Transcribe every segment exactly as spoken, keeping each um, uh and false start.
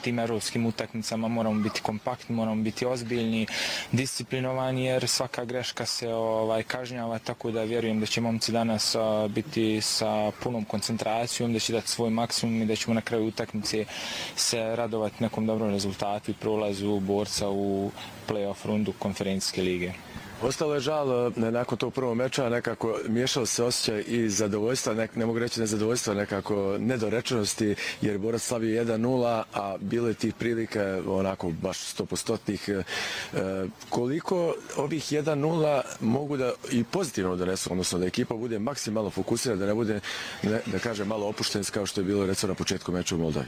tim evropskim utakmicama moramo biti kompaktni, moramo biti ozbiljni, disciplinovani, jer svaka greška se ovaj, kažnjava, tako da vjerujem da će momci danas a, biti sa punom koncentracijom, da će dati svoj maksimum i da ćemo na kraju utakmice se radovati nekom dobrom rezultatu i prolazu borca u play-off rundu konferencijske lige. Ostalo je žal nakon tog prvog meča, nekako miješao se osjećaj i zadovoljstva, ne, ne mogu reći nezadovoljstva, nekako nedorečenosti, jer Borac slavio jedan nula, a bilo je tih prilika onako baš stopostotnih. E, koliko ovih jedan nula mogu da i pozitivno donesu, odnosno da ekipa bude maksimalno fokusirana, da ne bude, ne, da kažem, malo opušten kao što je bilo recimo na početku meča u Moldavi?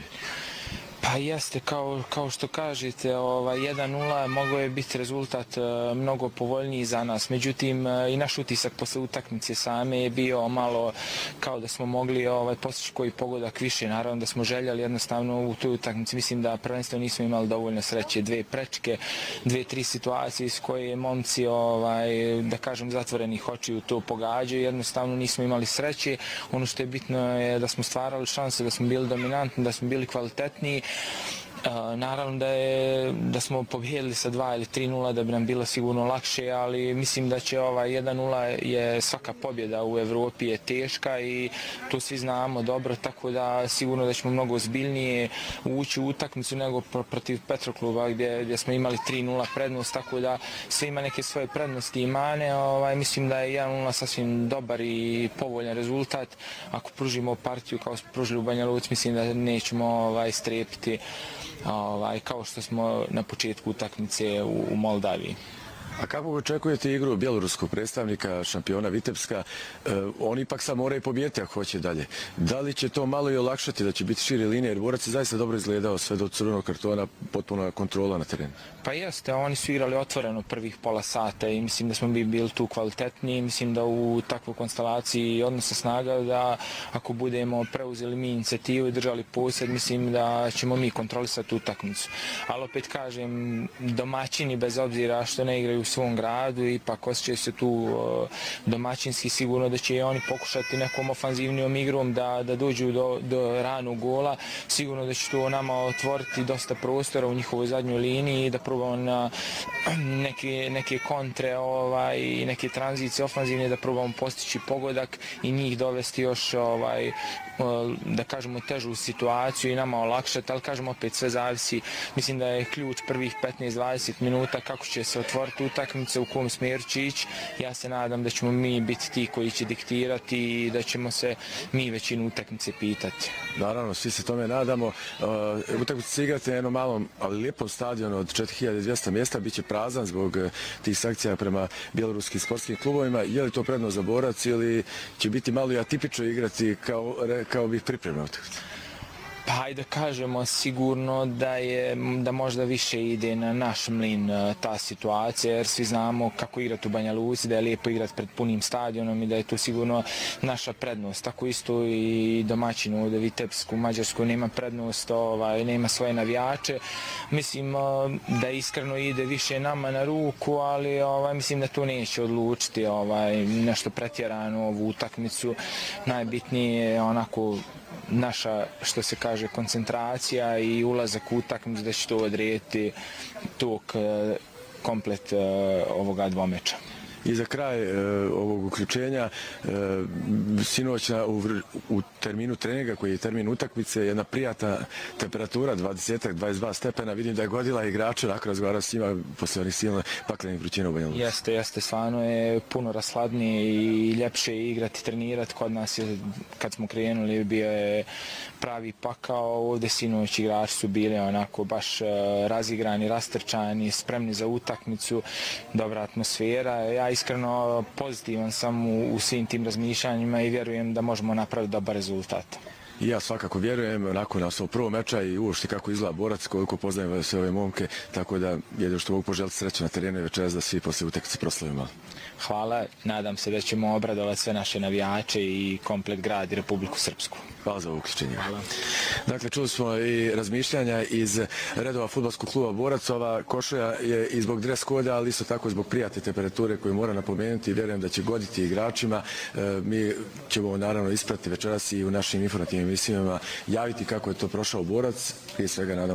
Pa jeste, kao, kao što kažete, ovaj, jedan nula mogao je biti rezultat uh, mnogo povoljniji za nas. Međutim, uh, i naš utisak posle utakmice same je bio malo kao da smo mogli ovaj, postići koji pogodak više. Naravno da smo željeli jednostavno u toj utakmici. Mislim da prvenstveno nismo imali dovoljno sreće. Dve prečke, dve, tri situacije s koje momci, ovaj, da kažem, zatvorenih očiju to pogađaju. Jednostavno nismo imali sreće. Ono što je bitno je da smo stvarali šanse, da smo bili dominantni, da smo bili kvalitetniji. Uh, naravno da, je, da smo pobjedili sa dva ili tri nula da bi nam bilo sigurno lakše, ali mislim da će ova jedan nula je svaka pobjeda u Evropi je teška i to svi znamo dobro, tako da sigurno da ćemo mnogo ozbiljnije ući u utakmicu nego protiv Petrokluba gdje, gdje smo imali tri nula prednost, tako da sve ima neke svoje prednosti i mane. Ovaj, mislim da je jedan nula sasvim dobar i povoljan rezultat. Ako pružimo partiju kao smo pružili u Banja Luci, mislim da nećemo ovaj, strepiti Ovaj, kao što smo na početku utakmice u, u Moldaviji. A kako očekujete igru bjeloruskog predstavnika, šampiona Vitebska? E, oni ipak sad moraju pobijeti ako hoće dalje. Da li će to malo i olakšati, da će biti šire linije, jer Borac je zaista dobro izgledao sve do crvenog kartona, potpuna kontrola na terenu? Pa jeste, oni su igrali otvoreno prvih pola sata i mislim da smo bi bili tu kvalitetniji. Mislim da u takvoj konstelaciji odnosa snaga da ako budemo preuzeli mi inicijativu i držali posjed, mislim da ćemo mi kontrolisati utakmicu. Ali opet kažem, domaćini bez obzira što ne igraju u svom gradu, ipak osjećaju se tu domaćinski, sigurno da će oni pokušati nekom ofanzivnijom igrom da, da dođu do, do ranog gola. Sigurno da će to nama otvoriti dosta prostora u njihovoj zadnjoj liniji i da probamo na neke, neke kontre ovaj, i neke tranzicije ofanzivne da probamo postići pogodak i njih dovesti još ovaj, da kažemo težu situaciju i nama olakšati, ali kažemo opet sve zavisi. Mislim da je ključ prvih petnaest dvadeset minuta kako će se otvoriti utakmice, u kom smjeru će ići. Ja se nadam da ćemo mi biti ti koji će diktirati i da ćemo se mi većinu utakmice pitati. Naravno, svi se tome nadamo. Uh, utakmice se igrate na jednom malom, ali lijepom stadionu od četiri hiljade dvjesto mjesta, bit će prazan zbog uh, tih sankcija prema bjeloruskim sportskim klubovima. Je li to prednost za Borac ili će biti malo i atipično igrati kao, kao bih pripremio utakmice? Pa hajde kažemo sigurno da je da možda više ide na naš mlin ta situacija, jer svi znamo kako igrati u Banja Luci, da je lijepo igrati pred punim stadionom i da je to sigurno naša prednost. Tako isto i domaćinu ovdje Vitebsku, Mađarsku nema prednost, ovaj, nema svoje navijače. Mislim da iskreno ide više nama na ruku, ali ovaj, mislim da to neće odlučiti ovaj, nešto pretjerano ovu utakmicu. Najbitnije je onako naša, što se kaže, koncentracija i ulazak u utakmicu da će to odrediti tok komplet ovoga dvomeča. I za kraj e, ovog uključenja, e, sinoć na, u, u terminu treninga koji je termin utakmice, jedna prijatna temperatura, dvadeset do dvadeset dva stepena, vidim da je godila igrača, nakon razgovara s njima posle onih silno paklenih vrućina u Banja Luci. Jeste, jeste, stvarno je puno rasladnije i ljepše igrati, trenirati. Kod nas je, kad smo krenuli, bio je pravi pakao, ovdje sinoć igrači su bili onako baš razigrani, rastrčani, spremni za utakmicu, dobra atmosfera. Ja iskreno pozitivan sam u, u svim tim razmišljanjima i vjerujem da možemo napraviti dobar rezultat. I ja svakako vjerujem, nakon na svog prvog meča i uopšte kako izgleda Borac, koliko poznajem sve ove momke, tako da jedino što mogu poželiti sreću na terenu i večeras da svi poslije utakmice proslavimo. Hvala, nadam se da ćemo obradovati sve naše navijače i komplet grad i Republiku Srpsku. Hvala za ovo uključenje. Hvala. Dakle, čuli smo i razmišljanja iz redova fudbalskog kluba Borac. Ova košulja je i zbog dres koda, ali isto tako zbog prijatne temperature koju mora napomenuti i vjerujem da će goditi igračima. E, mi ćemo naravno isprati večeras i u našim informativnim emisijama javiti kako je to prošao Borac. Prije svega nadam